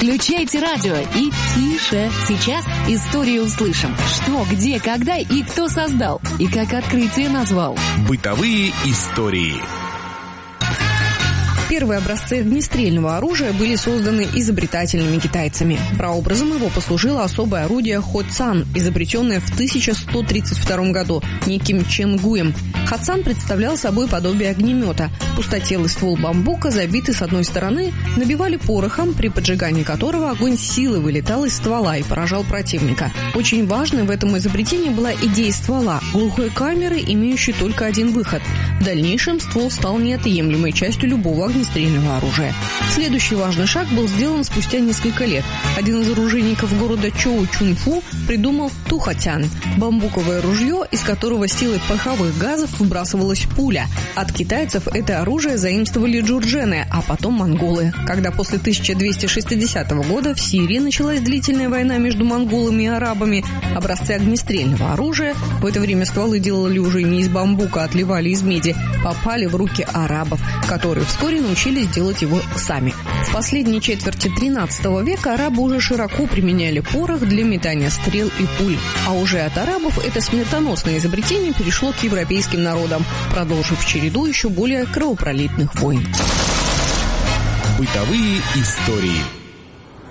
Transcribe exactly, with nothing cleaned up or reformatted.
Включайте радио и тише. Сейчас историю услышим. Что, где, когда и кто создал. И как открытие назвал. Бытовые истории. Первые образцы огнестрельного оружия были созданы изобретательными китайцами. Прообразом его послужило особое орудие Хоцан, изобретенное в тысяча сто тридцать втором году неким Чен Гуем. Хоцан представлял собой подобие огнемета. Пустотелый ствол бамбука, забитый с одной стороны, набивали порохом, при поджигании которого огонь силой вылетал из ствола и поражал противника. Очень важной в этом изобретении была идея ствола – глухой камеры, имеющей только один выход. В дальнейшем ствол стал неотъемлемой частью любого огнестрельного оружия. Следующий важный шаг был сделан спустя несколько лет. Один из оружейников города Чоу Чунфу придумал Тухотян – бамбуковое ружье, из которого силой пороховых газов выбрасывалась пуля. От китайцев это оружие заимствовали джурджены, а потом монголы. Когда после тысяча двести шестидесятого года в Сирии началась длительная война между монголами и арабами, образцы огнестрельного оружия, в это время стволы делали уже не из бамбука, а отливали из меди, попали в руки арабов, которые вскоре научились делать его сами. В последней четверти тринадцатого века арабы уже широко применяли порох для метания стрел и пуль. А уже от арабов это смертоносное изобретение перешло к европейским народам, продолжив череду еще более кровопролитных войн. Бытовые истории.